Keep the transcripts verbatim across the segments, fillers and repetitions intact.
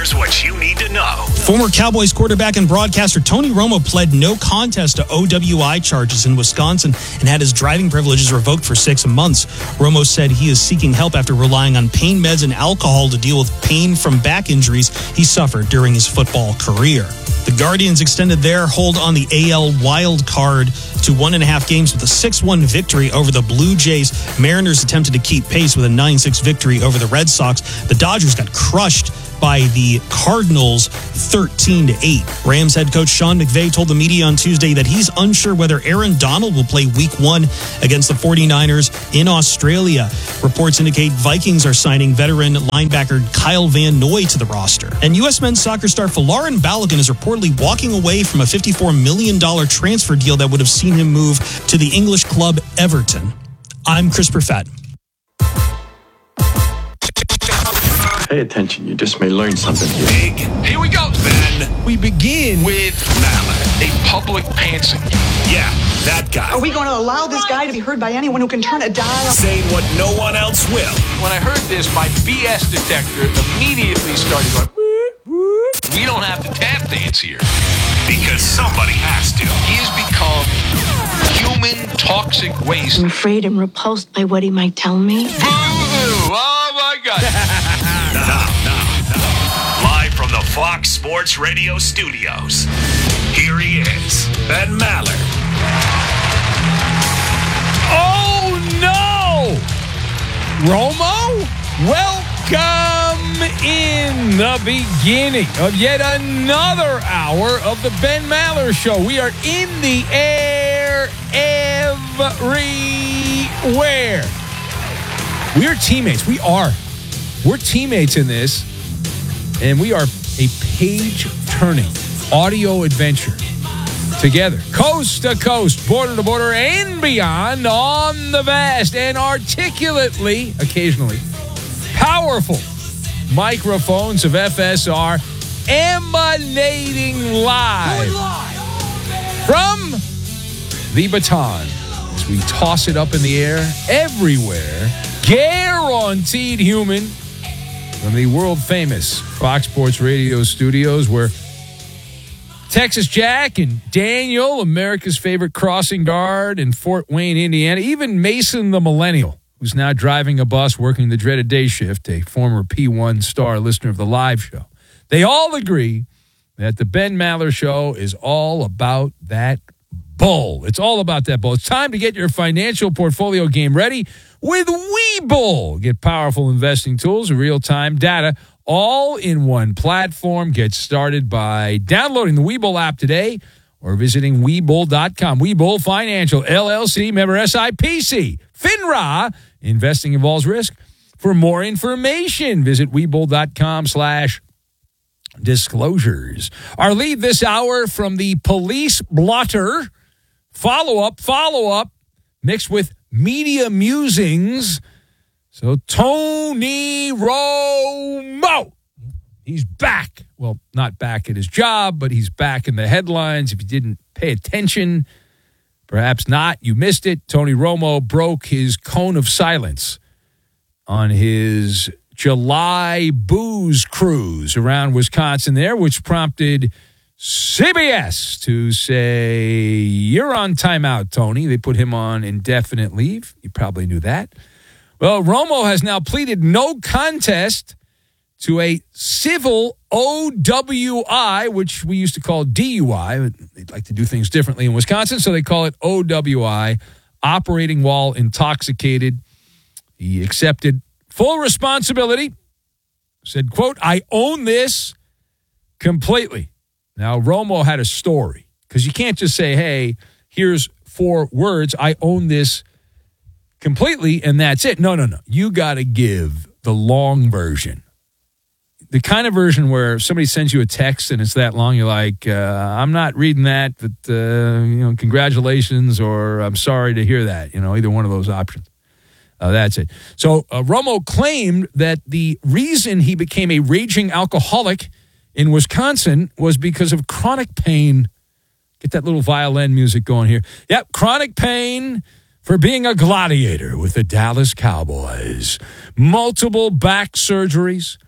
Here's what you need to know. Former Cowboys quarterback and broadcaster Tony Romo pled no contest to O W I charges in Wisconsin and had his driving privileges revoked for six months. Romo said he is seeking help after relying on pain meds and alcohol to deal with pain from back injuries he suffered during his football career. The Guardians extended their hold on the A L wild card to one and a half games with a six one victory over the Blue Jays. Mariners attempted to keep pace with a nine six victory over the Red Sox. The Dodgers got crushed by the Cardinals thirteen to eight. Rams head coach Sean McVay told the media on Tuesday that he's unsure whether Aaron Donald will play week one against the 49ers in Australia. Reports indicate Vikings are signing veteran linebacker Kyle Van Noy to the roster. And U S men's soccer star Folarin Balogun is reportedly walking away from a fifty-four million dollars transfer deal that would have seen him move to the English club Everton. I'm Chris Perfett. Pay attention, you just may learn something here. Big. Here we go. Then we begin with Maller, a public pantsing. Yeah, that guy. Are we going to allow this guy to be heard by anyone who can turn a dial? Saying what no one else will. When I heard this, my B S detector immediately started going, whoop, whoop. We don't have to tap dance here. Because somebody has to. He has become human toxic waste. I'm afraid and repulsed by what he might tell me. Boo-hoo! Oh, my God. Now, now, now. Live from the Fox Sports Radio studios, here he is, Ben Maller. Oh, no! Romo, welcome in the beginning of yet another hour of the Ben Maller Show. We are in the air everywhere. We are teammates. We are. We're teammates in this, and we are a page-turning audio adventure together, coast to coast, border to border, and beyond on the vast and articulately, occasionally, powerful microphones of F S R emanating live from the baton as we toss it up in the air everywhere, guaranteed human, from the world-famous Fox Sports Radio studios, where Texas Jack and Daniel, America's favorite crossing guard in Fort Wayne, Indiana, even Mason the Millennial, who's now driving a bus working the dreaded day shift, a former P one star listener of the live show, they all agree that the Ben Maller Show is all about that bull. It's all about that bull. It's time to get your financial portfolio game ready with Webull. Get powerful investing tools and real-time data all in one platform. Get started by downloading the Webull app today or visiting Webull dot com. Webull Financial, L L C, member S I P C. FINRA, investing involves risk. For more information, visit Webull dot com slash disclosures. Our lead this hour from the police blotter, follow-up, follow-up, mixed with media musings. So Tony Romo, he's back. Well, not back at his job, but he's back in the headlines. If you didn't pay attention, perhaps not, you missed it. Tony Romo broke his cone of silence on his July booze cruise around Wisconsin there, which prompted C B S to say, you're on timeout, Tony. They put him on indefinite leave. You probably knew that. Well, Romo has now pleaded no contest to a civil O W I, which we used to call D U I. They'd like to do things differently in Wisconsin, so they call it O W I, operating while intoxicated. He accepted full responsibility, said, quote, I own this completely. Now, Romo had a story, because you can't just say, hey, here's four words, I own this completely, and that's it. No, no, no. You got to give the long version. The kind of version where somebody sends you a text and it's that long, you're like, uh, I'm not reading that, but, uh, you know, congratulations, or I'm sorry to hear that. You know, either one of those options. Uh, that's it. So uh, Romo claimed that the reason he became a raging alcoholic in Wisconsin was because of chronic pain. Get that little violin music going here. Yep, chronic pain for being a gladiator with the Dallas Cowboys. Multiple back surgeries,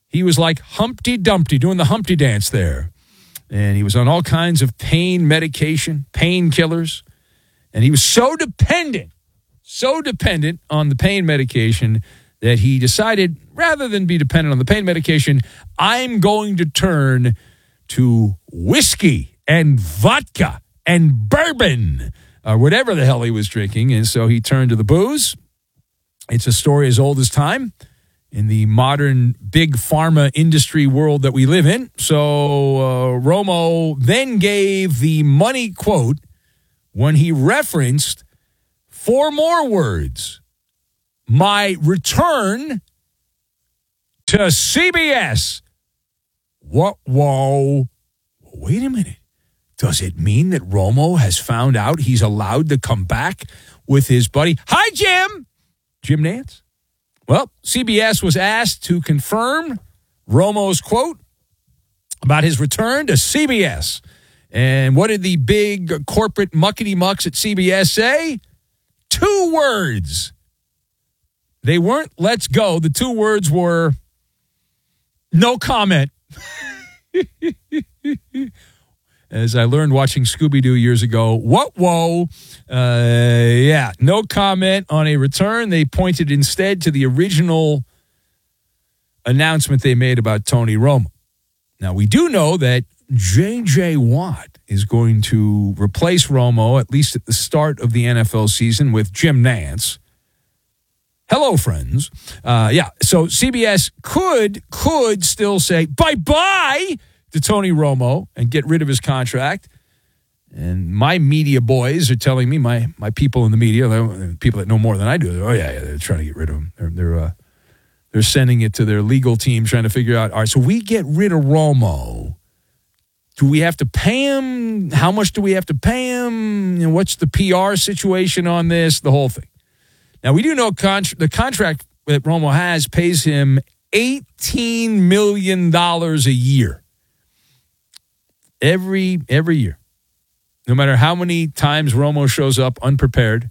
he was like Humpty Dumpty, doing the Humpty dance there. And he was on all kinds of pain medication, painkillers. And he was so dependent, so dependent on the pain medication that he decided, rather than be dependent on the pain medication, I'm going to turn to whiskey and vodka and bourbon, or whatever the hell he was drinking. And so he turned to the booze. It's a story as old as time in the modern big pharma industry world that we live in. So uh, Romo then gave the money quote when he referenced four more words. My return to C B S. What? Whoa. Wait a minute. Does it mean that Romo has found out he's allowed to come back with his buddy? Hi, Jim. Jim Nantz. Well, C B S was asked to confirm Romo's quote about his return to C B S. And what did the big corporate muckety-mucks at C B S say? Two words. They weren't let's go. The two words were no comment. As I learned watching Scooby-Doo years ago, what, whoa, uh, yeah, no comment on a return. They pointed instead to the original announcement they made about Tony Romo. Now, we do know that J J. Watt is going to replace Romo, at least at the start of the N F L season, with Jim Nantz. Hello, friends. Uh, yeah, so C B S could, could still say bye-bye to Tony Romo and get rid of his contract. And my media boys are telling me, my my people in the media, people that know more than I do, oh, yeah, yeah, they're trying to get rid of him. They're they're, uh, they're sending it to their legal team, trying to figure out, all right, so we get rid of Romo. Do we have to pay him? How much do we have to pay him? You know, what's the P R situation on this? The whole thing. Now, we do know contra- the contract that Romo has pays him eighteen million dollars a year. Every every year. No matter how many times Romo shows up unprepared,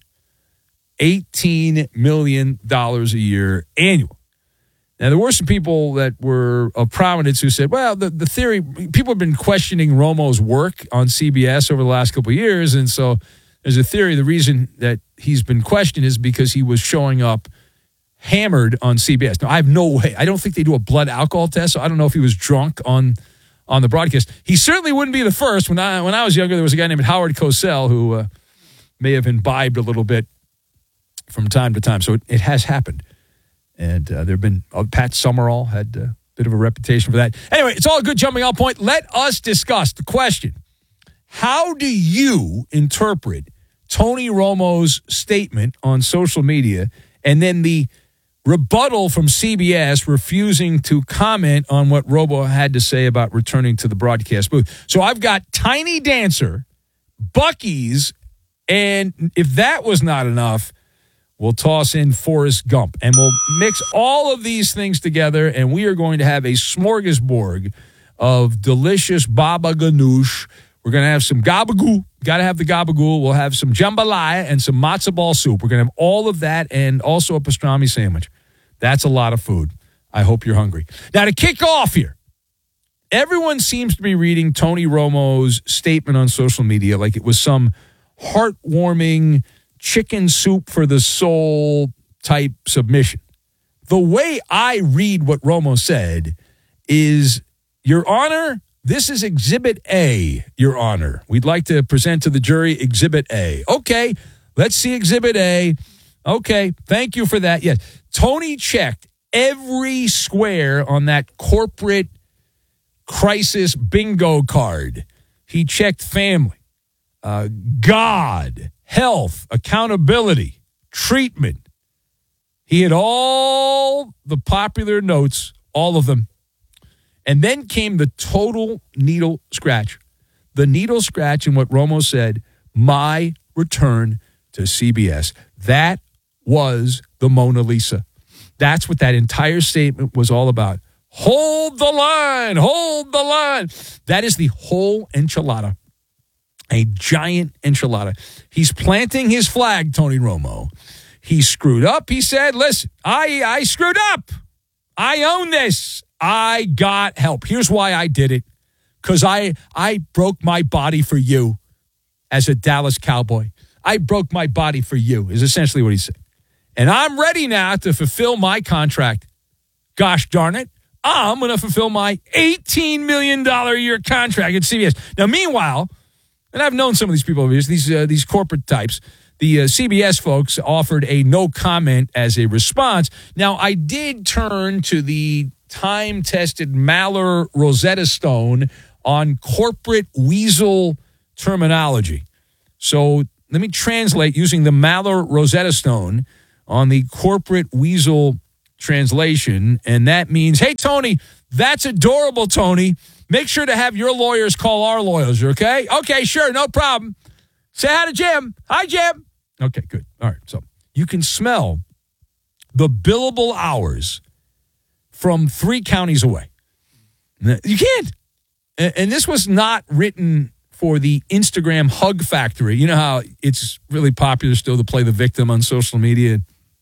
eighteen million dollars a year annual. Now, there were some people that were of prominence who said, well, the, the theory, people have been questioning Romo's work on C B S over the last couple of years, and so there's a theory the reason that he's been questioned is because he was showing up hammered on C B S. Now, I have no way. I don't think they do a blood alcohol test, so I don't know if he was drunk on on the broadcast. He certainly wouldn't be the first. When I when I was younger, there was a guy named Howard Cosell who uh, may have imbibed a little bit from time to time. So it, it has happened. And uh, there have been, uh, Pat Summerall had a bit of a reputation for that. Anyway, it's all a good jumping off point. Let us discuss the question. How do you interpret Tony Romo's statement on social media and then the rebuttal from C B S refusing to comment on what Romo had to say about returning to the broadcast booth? So I've got Tiny Dancer, Buc-ee's, and if that was not enough, we'll toss in Forrest Gump. And we'll mix all of these things together, and we are going to have a smorgasbord of delicious baba ganoush. We're going to have some gabagool. Got to have the gabagool. We'll have some jambalaya and some matzo ball soup. We're going to have all of that and also a pastrami sandwich. That's a lot of food. I hope you're hungry. Now, to kick off here, everyone seems to be reading Tony Romo's statement on social media like it was some heartwarming chicken soup for the soul type submission. The way I read what Romo said is, Your Honor, this is Exhibit A, Your Honor. We'd like to present to the jury Exhibit A. Okay, let's see Exhibit A. Okay, thank you for that. Yes, Tony checked every square on that corporate crisis bingo card. He checked family, uh, God, health, accountability, treatment. He had all the popular notes, all of them. And then came the total needle scratch. The needle scratch in what Romo said, my return to C B S. That was the Mona Lisa. That's what that entire statement was all about. Hold the line, hold the line. That is the whole enchilada. A giant enchilada. He's planting his flag, Tony Romo. He screwed up. He said, listen, I, I screwed up. I own this. I got help. Here's why I did it. Because I, I broke my body for you as a Dallas Cowboy. I broke my body for you is essentially what he said. And I'm ready now to fulfill my contract. Gosh darn it. I'm going to fulfill my eighteen million dollars a year contract at C B S. Now, meanwhile, and I've known some of these people over here, these, uh, these corporate types, the uh, C B S folks offered a no comment as a response. Now, I did turn to the time-tested Maller Rosetta Stone on corporate weasel terminology. So let me translate using the Maller Rosetta Stone on the corporate weasel translation, and that means, hey, Tony, that's adorable, Tony. Make sure to have your lawyers call our lawyers, okay? Okay, sure, no problem. Say hi to Jim. Hi, Jim. Okay, good. All right, so you can smell the billable hours from three counties away. You can't. And this was not written for the Instagram hug factory. You know how it's really popular still to play the victim on social media?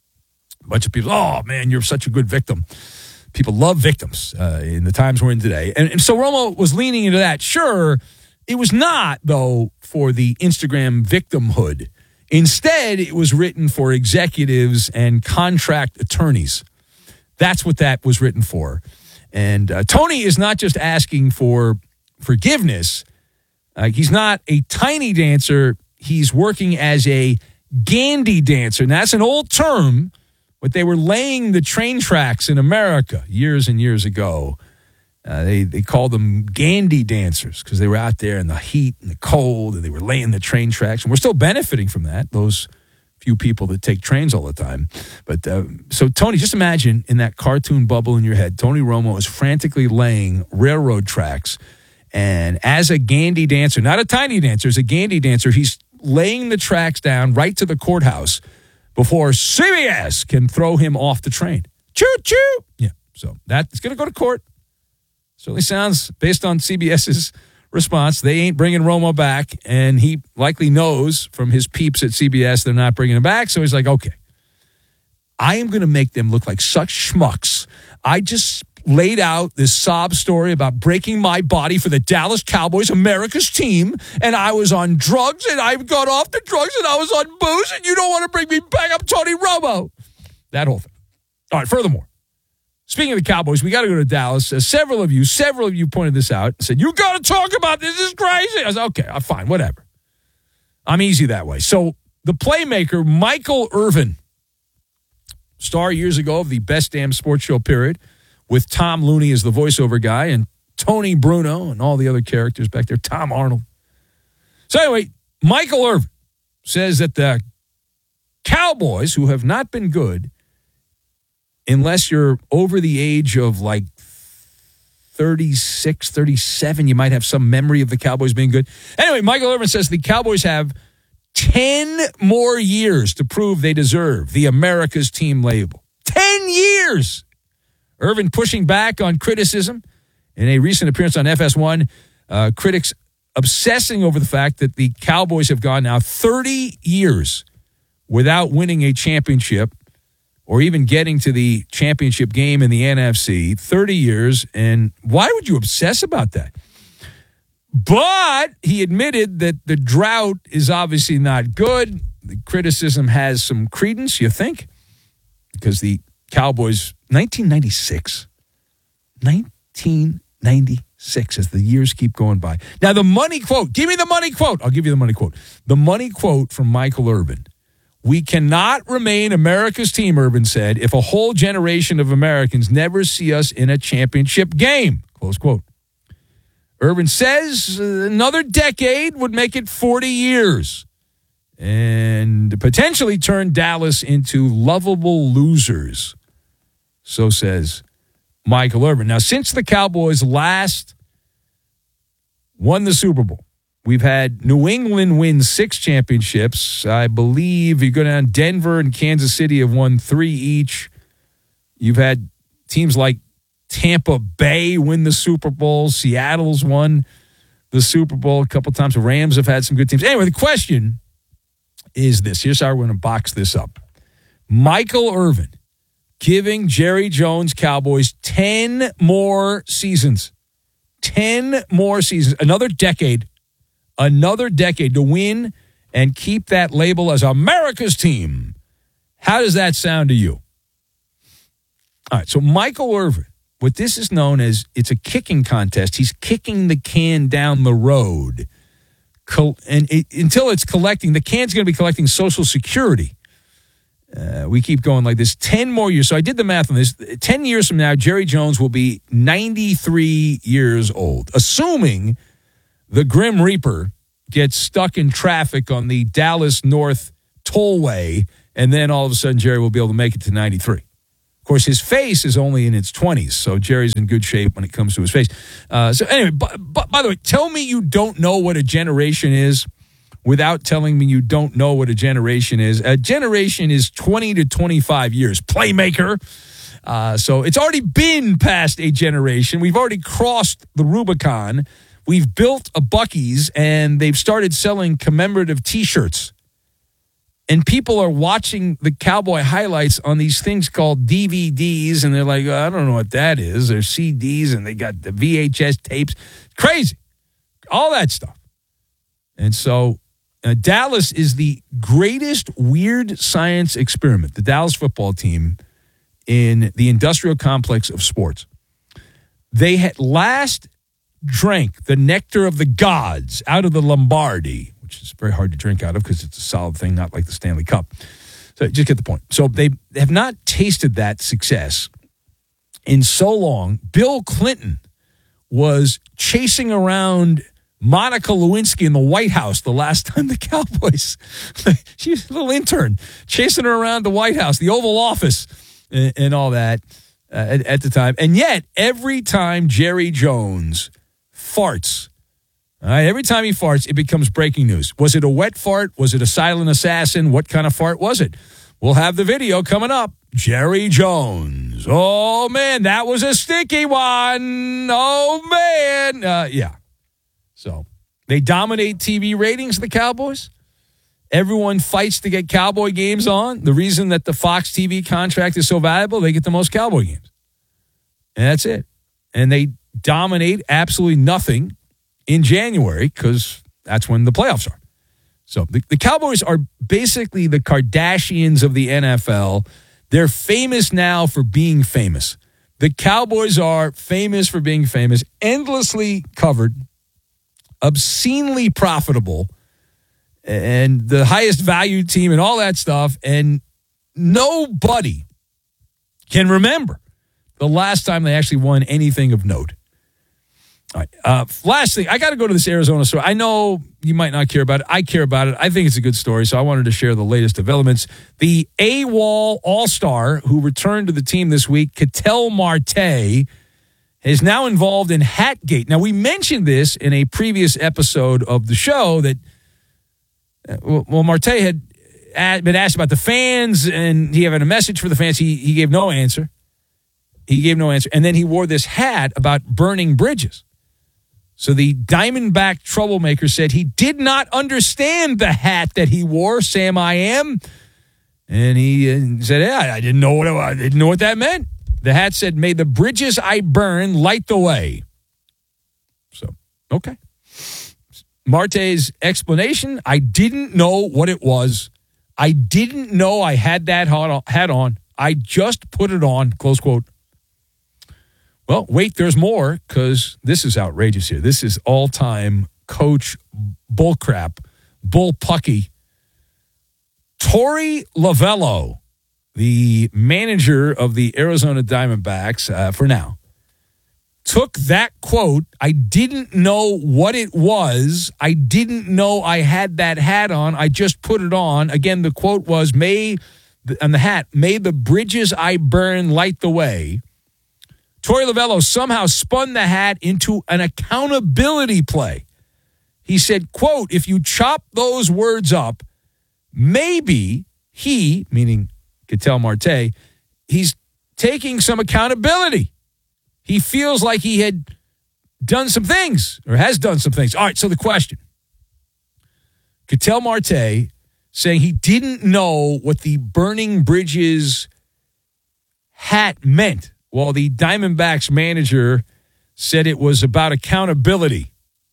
A bunch of people, oh, man, you're such a good victim. People love victims uh, in the times we're in today. And, and so Romo was leaning into that. Sure, it was not, though, for the Instagram victimhood. Instead, it was written for executives and contract attorneys. That's what that was written for. And uh, Tony is not just asking for forgiveness. Uh, he's not a tiny dancer. He's working as a Gandhi dancer. Now, that's an old term, but they were laying the train tracks in America years and years ago. Uh, they, they called them Gandhi dancers because they were out there in the heat and the cold, and they were laying the train tracks. And we're still benefiting from that, those few people that take trains all the time. But uh, so, Tony, just imagine in that cartoon bubble in your head, Tony Romo is frantically laying railroad tracks. And as a Gandhi dancer, not a tiny dancer, as a Gandhi dancer, he's laying the tracks down right to the courthouse before C B S can throw him off the train. Choo-choo! Yeah, so that's going to go to court. Certainly sounds, based on CBS's response, they ain't bringing Romo back, and he likely knows from his peeps at C B S they're not bringing him back, so he's like, okay, I am going to make them look like such schmucks. I just laid out this sob story about breaking my body for the Dallas Cowboys, America's team, and I was on drugs, and I got off the drugs, and I was on booze, and you don't want to bring me back. I'm Tony Romo. That whole thing. All right, furthermore, speaking of the Cowboys, we got to go to Dallas. Uh, several of you, several of you pointed this out and said, you got to talk about this. This is crazy. I was like, okay, I'm fine, whatever. I'm easy that way. So the playmaker, Michael Irvin, star years ago of the Best Damn Sports Show period, with Tom Looney as the voiceover guy and Tony Bruno and all the other characters back there, Tom Arnold. So anyway, Michael Irvin says that the Cowboys, who have not been good, unless you're over the age of like thirty-six, thirty-seven, you might have some memory of the Cowboys being good. Anyway, Michael Irvin says the Cowboys have ten more years to prove they deserve the America's team label. ten years! Irvin pushing back on criticism in a recent appearance on F S one. Uh, critics obsessing over the fact that the Cowboys have gone now thirty years without winning a championship or even getting to the championship game in the N F C. thirty years, and why would you obsess about that? But he admitted that the drought is obviously not good. The criticism has some credence, you think? Because the Cowboys, nineteen ninety-six. nineteen ninety-six, as the years keep going by. Now, the money quote. Give me the money quote. I'll give you the money quote. The money quote from Michael Irvin. We cannot remain America's team, Irvin said, if a whole generation of Americans never see us in a championship game. Close quote. Irvin says another decade would make it forty years and potentially turn Dallas into lovable losers. So says Michael Irvin. Now, since the Cowboys last won the Super Bowl, we've had New England win six championships. I believe you go down, Denver and Kansas City have won three each. You've had teams like Tampa Bay win the Super Bowl. Seattle's won the Super Bowl a couple times. The Rams have had some good teams. Anyway, the question is this. Here's how we're going to box this up. Michael Irvin giving Jerry Jones Cowboys ten more seasons. ten more seasons. Another decade. Another decade to win and keep that label as America's team. How does that sound to you? All right, so Michael Irvin, what this is known as, it's a kicking contest. He's kicking the can down the road. And it, until it's collecting, the can's going to be collecting Social Security. Uh, we keep going like this. ten more years. So I did the math on this. ten years from now, Jerry Jones will be ninety-three years old, assuming the Grim Reaper gets stuck in traffic on the Dallas North Tollway, and then all of a sudden Jerry will be able to make it to ninety-three. Of course, his face is only in its twenties, so Jerry's in good shape when it comes to his face. Uh, so anyway, but, but, by the way, tell me you don't know what a generation is without telling me you don't know what a generation is. A generation is twenty to twenty-five years. Playmaker. Uh, so it's already been past a generation. We've already crossed the Rubicon. We've built a Buc-ee's, and they've started selling commemorative T-shirts. And people are watching the Cowboy highlights on these things called D V Ds, and they're like, I don't know what that is. They're C Ds, and they got the V H S tapes. Crazy. All that stuff. And so uh, Dallas is the greatest weird science experiment, the Dallas football team, in the industrial complex of sports. They had last drank the nectar of the gods out of the Lombardi, which is very hard to drink out of because it's a solid thing, not like the Stanley Cup. So just get the point. So they have not tasted that success in so long. Bill Clinton was chasing around Monica Lewinsky in the White House the last time the Cowboys, she was a little intern, chasing her around the White House, the Oval Office, and, and all that uh, at, at the time. And yet, every time Jerry Jones farts, all right, every time he farts, it becomes breaking news. Was it a wet fart? Was it a silent assassin? What kind of fart was it? We'll have the video coming up. Jerry Jones. Oh, man, that was a sticky one. Oh, man. Uh, yeah. So they dominate T V ratings, the Cowboys. Everyone fights to get Cowboy games on. The reason that the Fox T V contract is so valuable, they get the most Cowboy games. And that's it. And they dominate absolutely nothing in January because that's when the playoffs are. So the, the Cowboys are basically the Kardashians of the N F L. They're famous now for being famous. The Cowboys are famous for being famous, endlessly covered, obscenely profitable, and the highest valued team and all that stuff. And nobody can remember the last time they actually won anything of note. All right. Uh, last thing, I got to go to this Arizona story. I know you might not care about it. I care about it. I think it's a good story, so I wanted to share the latest developments. The AWOL All-Star who returned to the team this week, Ketel Marte, is now involved in Hatgate. Now, we mentioned this in a previous episode of the show that, uh, well, Marte had been asked about the fans, and he had a message for the fans. He, he gave no answer. He gave no answer. And then he wore this hat about burning bridges. So the Diamondback troublemaker said he did not understand the hat that he wore, Sam I Am. And he uh, said, yeah, I didn't know what I didn't know what that meant. The hat said, may the bridges I burn light the way. So, okay. Marte's explanation, I didn't know what it was. I didn't know I had that hat on. I just put it on, close quote. Well, wait, there's more, because this is outrageous here. This is all-time coach bullcrap, bullpucky. Torey Lovullo, the manager of the Arizona Diamondbacks, uh, for now, took that quote, I didn't know what it was. I didn't know I had that hat on. I just put it on. Again, the quote was, may, on the hat, may the bridges I burn light the way. Torey Lovullo somehow spun the hat into an accountability play. He said, quote, if you chop those words up, maybe he, meaning Ketel Marte, he's taking some accountability. He feels like he had done some things or has done some things. All right, so the question. Ketel Marte saying he didn't know what the burning bridges hat meant, while the Diamondbacks manager said it was about accountability.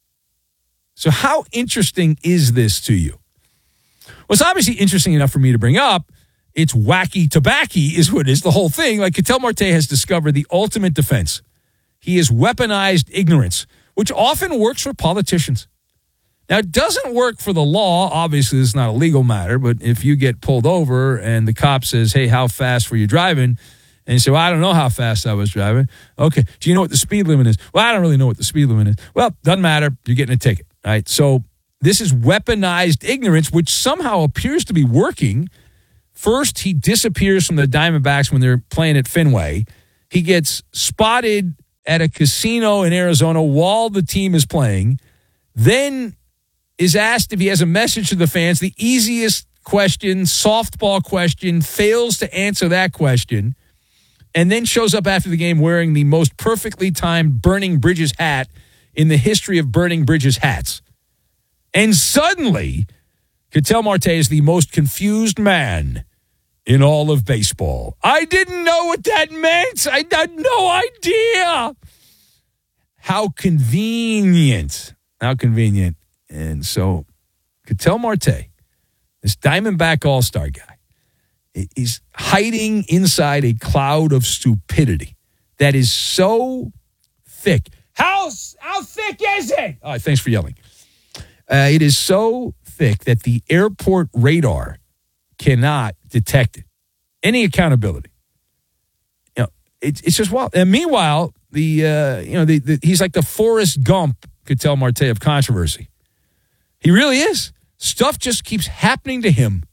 So how interesting is this to you? Well, it's obviously interesting enough for me to bring up. It's wacky tobacco is what it is, the whole thing. Like Ketel Marte has discovered the ultimate defense. He has weaponized ignorance, which often works for politicians. Now, it doesn't work for the law. Obviously, it's not a legal matter, but if you get pulled over and the cop says, hey, how fast were you driving? And you say, well, I don't know how fast I was driving. Okay, do you know what the speed limit is? Well, I don't really know what the speed limit is. Well, doesn't matter. You're getting a ticket, right? So this is weaponized ignorance, which somehow appears to be working. First, he disappears from the Diamondbacks when they're playing at Fenway. He gets spotted at a casino in Arizona while the team is playing. Then is asked if he has a message to the fans. The easiest question, softball question, fails to answer that question, and then shows up after the game wearing the most perfectly timed Burning Bridges hat in the history of Burning Bridges hats. And suddenly, Ketel Marte is the most confused man in all of baseball. I didn't know what that meant. I had no idea. How convenient. How convenient. And so, Ketel Marte, this Diamondback all-star guy, is hiding inside a cloud of stupidity that is so thick. How, how thick is it? Oh, thanks for yelling. Uh, it is so thick that the airport radar cannot detect it. Any accountability. You know, it's it's just wild. And meanwhile, the uh, you know the, the he's like the Forrest Gump Ketel Marte of controversy. He really is. Stuff just keeps happening to him.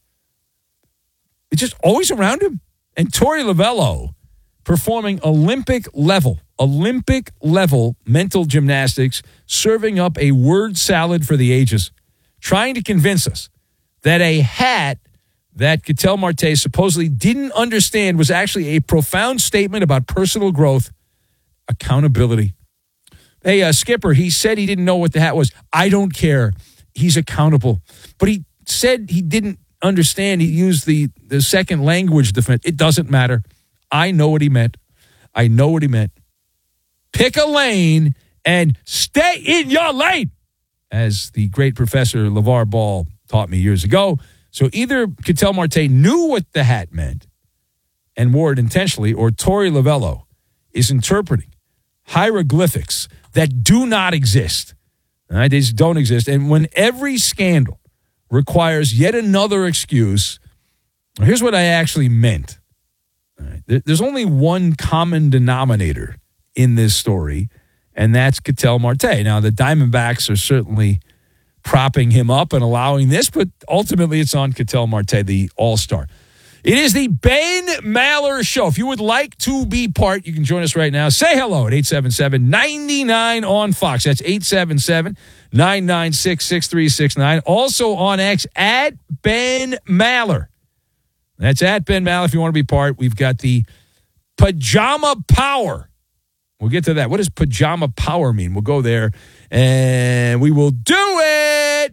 It's just always around him. And Torey Lovullo performing Olympic level, Olympic level mental gymnastics, serving up a word salad for the ages, trying to convince us that a hat that Ketel Marte supposedly didn't understand was actually a profound statement about personal growth, accountability. Hey, uh, Skipper, he said he didn't know what the hat was. I don't care. He's accountable. But he said he didn't understand. He used the, the second language defense. It doesn't matter. I know what he meant. I know what he meant. Pick a lane and stay in your lane, as the great Professor LeVar Ball taught me years ago. So either Ketel Marte knew what the hat meant and wore it intentionally, or Torey Lovullo is interpreting hieroglyphics that do not exist. All right, they just don't exist. And when every scandal requires yet another excuse, here's what I actually meant. All right, there's only one common denominator in this story, and that's Ketel Marte. Now, the Diamondbacks are certainly propping him up and allowing this, but ultimately it's on Ketel Marte, the all-star. It is the Ben Maller Show. If you would like to be part, you can join us right now. Say hello at eight seven seven, nine nine on Fox. That's eight seven seven, nine nine six, six three six nine. Also on X, at Ben Maller. That's at Ben Maller if you want to be part. We've got the Pajama Power. We'll get to that. What does Pajama Power mean? We'll go there, and we will do it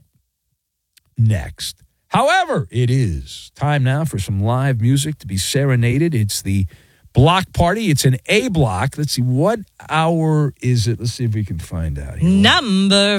next. However, it is time now for some live music to be serenaded. It's the block party. It's an A block. Let's see, what hour is it? Let's see if we can find out here. Number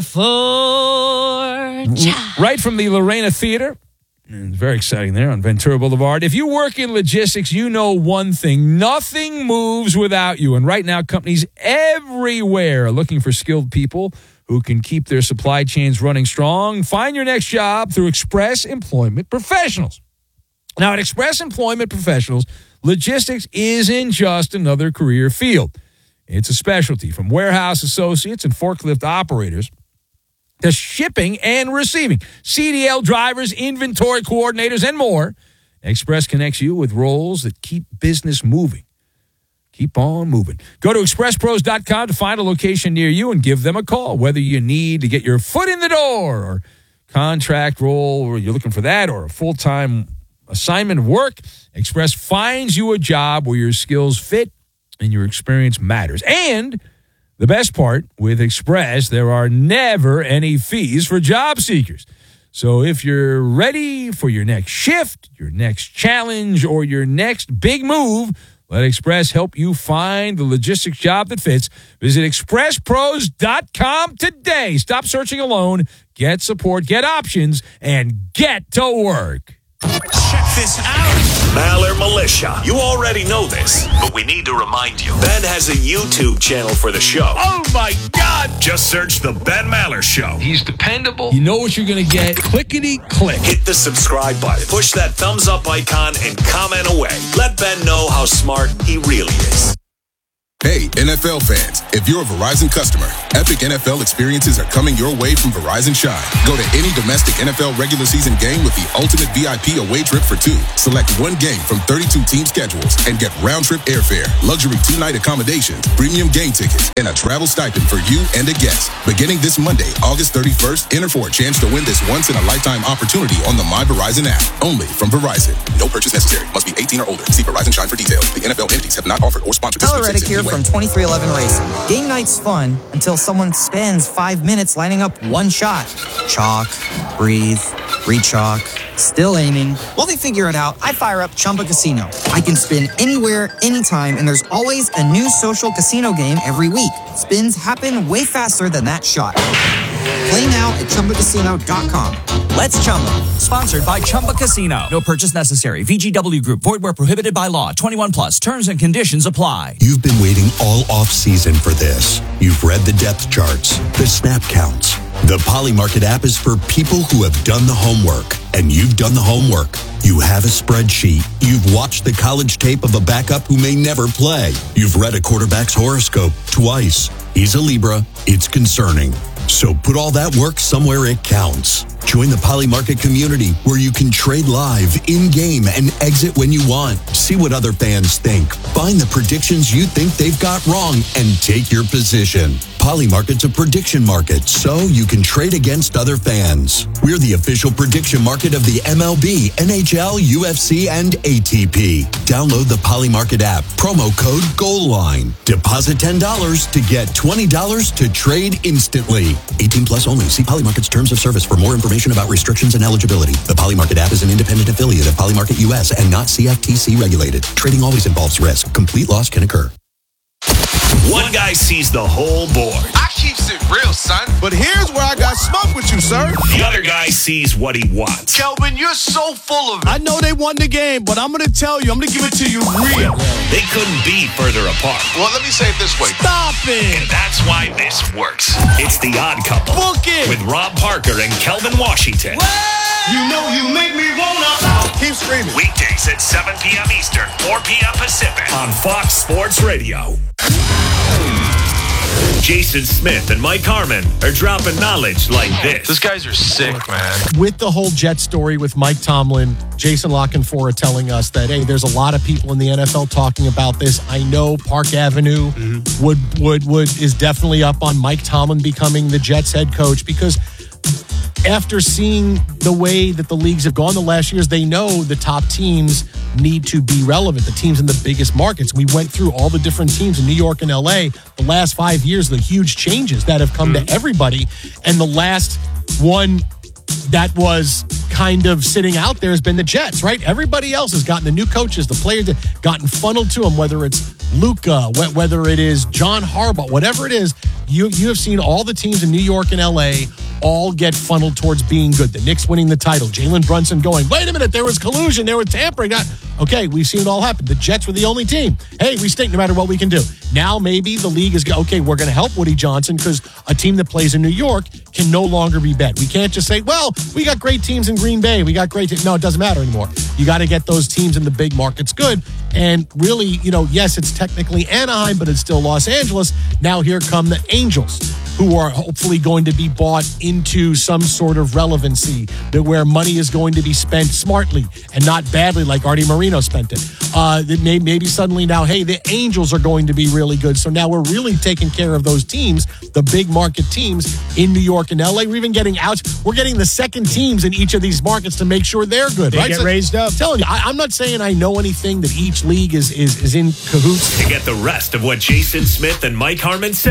four. Right from the Lorena Theater. It's very exciting there on Ventura Boulevard. If you work in logistics, you know one thing. Nothing moves without you. And right now, companies everywhere are looking for skilled people who can keep their supply chains running strong. Find your next job through Express Employment Professionals. Now, at Express Employment Professionals, logistics isn't just another career field. It's a specialty, from warehouse associates and forklift operators to shipping and receiving, C D L drivers, inventory coordinators, and more. Express connects you with roles that keep business moving. Keep on moving. Go to express pros dot com to find a location near you and give them a call. Whether you need to get your foot in the door or contract role, or you're looking for that, or a full-time assignment of work, Express finds you a job where your skills fit and your experience matters. And the best part, with Express, there are never any fees for job seekers. So if you're ready for your next shift, your next challenge, or your next big move, Let Express help you find the logistics job that fits. Visit express pros dot com today. Stop searching alone. Get support, get options, and get to work. Check this out. Maller Militia. You already know this, but we need to remind you. Ben has a YouTube channel for the show. Oh, my God. Just search The Ben Maller Show. He's dependable. You know what you're going to get. Clickety-click. Hit the subscribe button. Push that thumbs up icon and comment away. Let Ben know how smart he really is. Hey, N F L fans, if you're a Verizon customer, epic N F L experiences are coming your way from Verizon Shine. Go to any domestic N F L regular season game with the ultimate V I P away trip for two. Select one game from thirty-two team schedules and get round-trip airfare, luxury two-night accommodations, premium game tickets, and a travel stipend for you and a guest. Beginning this Monday, August thirty-first, enter for a chance to win this once-in-a-lifetime opportunity on the My Verizon app. Only from Verizon. No purchase necessary. Must be eighteen or older. See Verizon Shine for details. The N F L entities have not offered or sponsored this. Tyler Reddick here from twenty-three eleven Racing. Game night's fun until someone spends five minutes lining up one shot. Chalk, breathe, re-chalk, still aiming. While they figure it out, I fire up Chumba Casino. I can spin anywhere, anytime, and there's always a new social casino game every week. Spins happen way faster than that shot. Play now at chumba casino dot com. Let's Chumba. Sponsored by Chumba Casino. No purchase necessary. V G W Group. Void where prohibited by law. twenty-one plus. Terms and conditions apply. You've been waiting all off-season for this. You've read the depth charts, the snap counts. The Polymarket app is for people who have done the homework. And you've done the homework. You have a spreadsheet. You've watched the college tape of a backup who may never play. You've read a quarterback's horoscope twice. He's a Libra. It's concerning. So put all that work somewhere it counts. Join the Polymarket community where you can trade live, in-game, and exit when you want. See what other fans think. Find the predictions you think they've got wrong and take your position. Polymarket's a prediction market, so you can trade against other fans. We're the official prediction market of the M L B, N H L, U F C, and A T P. Download the Polymarket app. Promo code GOALLINE. Deposit ten dollars to get twenty dollars to trade instantly. eighteen plus only. See Polymarket's terms of service for more information about restrictions and eligibility. The Polymarket app is an independent affiliate of Polymarket U S and not C F T C regulated. Trading always involves risk. Complete loss can occur. One guy sees the whole board. I keeps it real, son. But here's where I got smoke with you, sir. The other guy sees what he wants. Kelvin, you're so full of it. I know they won the game, but I'm going to tell you, I'm going to give it to you real. They couldn't be further apart. Well, let me say it this way. Stop it. And that's why this works. It's The Odd Couple. Book it. With Rob Parker and Kelvin Washington. What? You know you make me wanna. Keep screaming. Weekdays at seven p.m. Eastern, four p.m. Pacific on Fox Sports Radio. Jason Smith and Mike Harmon are dropping knowledge like this. These guys are sick, man. With the whole Jet story with Mike Tomlin, Jason Lockenfora telling us that, hey, there's a lot of people in the N F L talking about this. I know Park Avenue mm-hmm. would, would, would is definitely up on Mike Tomlin becoming the Jets head coach because after seeing the way that the leagues have gone the last years, they know the top teams need to be relevant, the teams in the biggest markets. We went through all the different teams in New York and L A the last five years, the huge changes that have come mm-hmm. to everybody. And the last one that was kind of sitting out there has been the Jets, right? Everybody else has gotten the new coaches, the players that gotten funneled to them, whether it's Luka, whether it is John Harbaugh, whatever it is, you you have seen all the teams in New York and L A all get funneled towards being good. The Knicks winning the title, Jalen Brunson going, wait a minute, there was collusion, there was tampering. Okay, we've seen it all happen. The Jets were the only team. Hey, we stink no matter what we can do. Now maybe the league is, okay, we're going to help Woody Johnson because a team that plays in New York can no longer be bet. We can't just say, well, we got great teams in Green Bay. We got great teams. No, it doesn't matter anymore. You got to get those teams in the big markets good. And really, you know, yes, it's technically Anaheim, but it's still Los Angeles. Now here come the Angels, who are hopefully going to be bought into some sort of relevancy, that where money is going to be spent smartly and not badly like Artie Moreno spent it. Uh, that may, maybe suddenly now, hey, the Angels are going to be really good. So now we're really taking care of those teams, the big market teams in New York and L A. We're even getting out. We're getting the second teams in each of these markets to make sure they're good. They right? get so, raised up. I'm telling you, I, I'm not saying I know anything that each league is, is, is in cahoots. To get the rest of what Jason Smith and Mike Harmon said,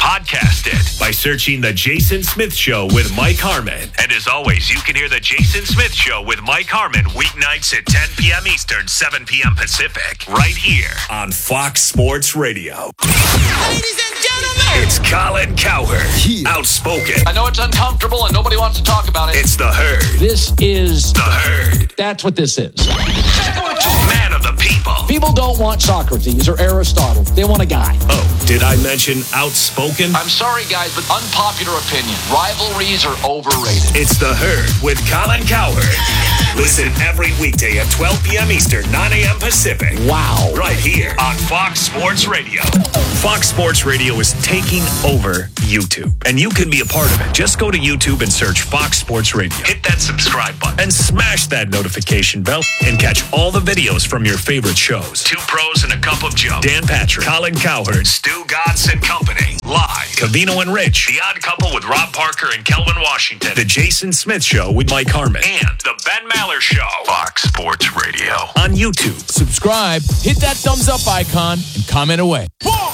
Podcast it by searching The Jason Smith Show with Mike Harmon. And as always, you can hear The Jason Smith Show with Mike Harmon weeknights at ten p.m. Eastern, seven p.m. Pacific, right here on Fox Sports Radio. Ladies and gentlemen, it's Colin Cowherd, outspoken. I know it's uncomfortable and nobody wants to talk about it. It's The Herd. This is The Herd. That's what this is. Man of the people. People don't want Socrates or Aristotle. They want a guy. Oh, did I mention outspoken? I'm sorry, guys, but unpopular opinion. Rivalries are overrated. It's The Herd with Colin Cowherd. Listen every weekday at twelve p.m. Eastern, nine a.m. Pacific. Wow. Right here on Fox Sports Radio. Fox Sports Radio is taking over YouTube, and you can be a part of it. Just go to YouTube and search Fox Sports Radio. Hit that subscribe button and smash that notification bell and catch all the videos from your favorite shows. Two Pros and a Cup of Joe. Dan Patrick, Colin Cowherd, Stu Godson Company. Live. Cavino and Rich. The Odd Couple with Rob Parker and Kelvin Washington. The Jason Smith Show with Mike Harmon. And The Ben Maller Show. Fox Sports Radio. On YouTube. Subscribe, hit that thumbs up icon, and comment away.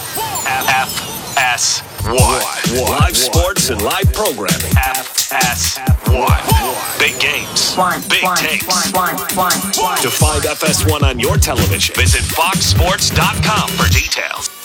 F S one. Live sports and live programming. F S one. Big games. Big takes. To find F S one on your television, visit fox sports dot com for details.